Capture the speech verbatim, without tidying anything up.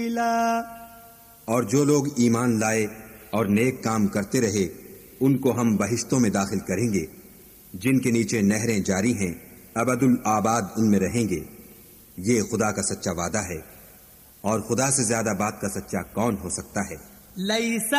और जो लोग ईमान लाए और नेक काम करते रहे उनको हम बहिश्तों में दाखिल करेंगे जिनके नीचे नहरें जारी हैं, अबदुल आबाद उनमें रहेंगे। ये खुदा का सच्चा वादा है और खुदा से ज्यादा बात का सच्चा कौन हो सकता है।